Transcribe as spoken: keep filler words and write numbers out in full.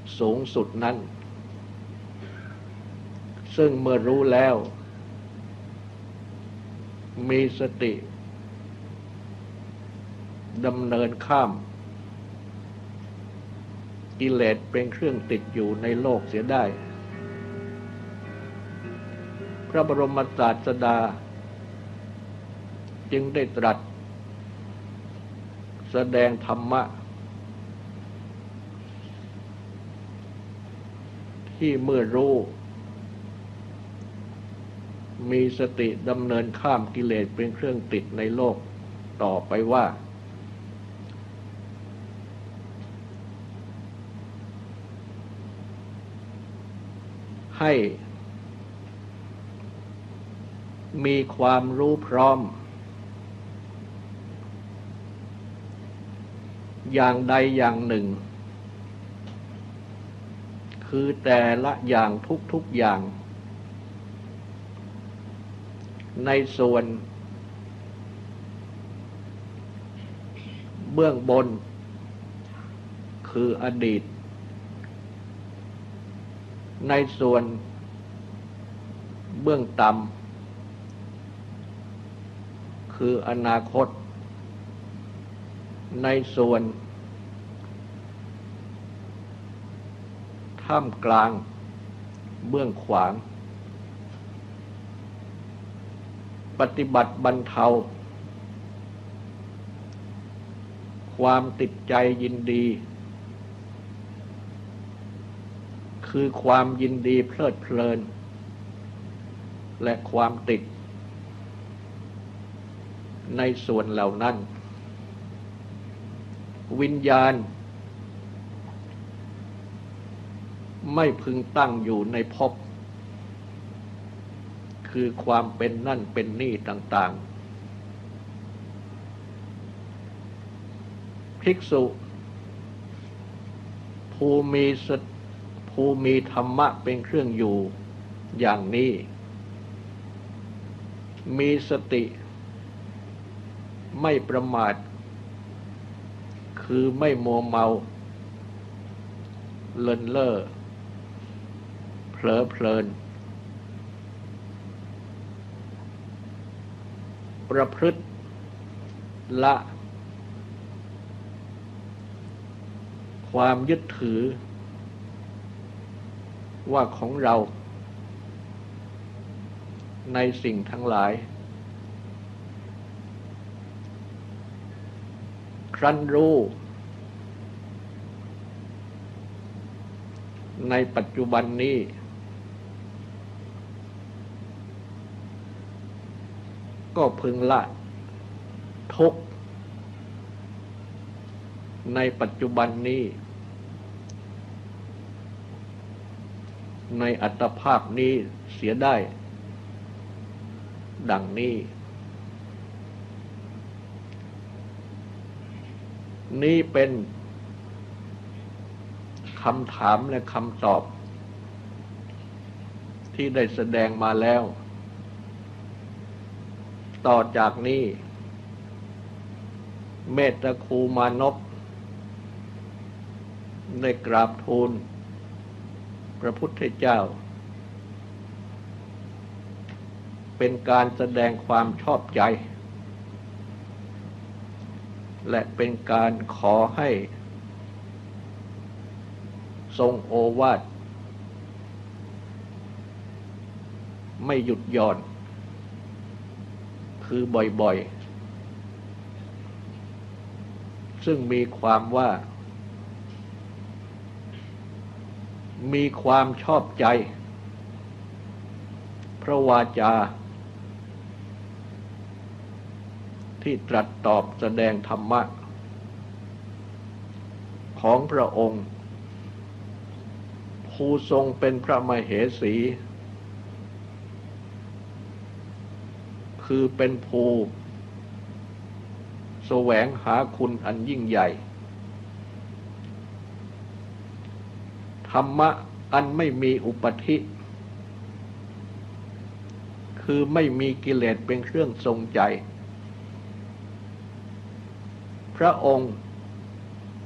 สูงสุดนั้นซึ่งเมื่อรู้แล้วมีสติดำเนินข้ามกิเลสเป็นเครื่องติดอยู่ในโลกเสียได้พระบรมศาสดาจึงได้ตรัสแสดงธรรมะที่เมื่อรู้มีสติดำเนินข้ามกิเลสเป็นเครื่องติดในโลกต่อไปว่าให้มีความรู้พร้อมอย่างใดอย่างหนึ่งคือแต่ละอย่างทุกๆอย่างในส่วนเบื้องบนคืออดีตในส่วนเบื้องต่ำคืออนาคตในส่วนท่ามกลางเบื้องขวางปฏิบัติบรรเทาความติดใจยินดีคือความยินดีเพลิดเพลินและความติดในส่วนเหล่านั้นวิญญาณไม่พึงตั้งอยู่ในภพคือความเป็นนั่นเป็นนี่ต่างๆภิกษุผู้มีสติผู้มีธรรมะเป็นเครื่องอยู่อย่างนี้มีสติไม่ประมาทคือไม่มัวเมาเลินเล่อเผลอเพลินประพฤติละความยึดถือว่าของเราในสิ่งทั้งหลายครั้นรู้ในปัจจุบันนี้ก็พึงละทุกข์ในปัจจุบันนี้ในอัตภาพนี้เสียได้ดังนี้นี่เป็นคำถามและคำตอบที่ได้แสดงมาแล้วต่อจากนี้เมตตาครูมานพได้กราบทูลพระพุทธเจ้าเป็นการแสดงความชอบใจและเป็นการขอให้ทรงโอวาทไม่หยุดหย่อนคือบ่อยๆซึ่งมีความว่ามีความชอบใจพระวาจาที่ตรัสตอบแสดงธรรมะของพระองค์ผู้ทรงเป็นพระมเหสี คือเป็นภูแสวงหาคุณอันยิ่งใหญ่ธรรมะอันไม่มีอุปธิคือไม่มีกิเลสเป็นเครื่องทรงใจพระองค์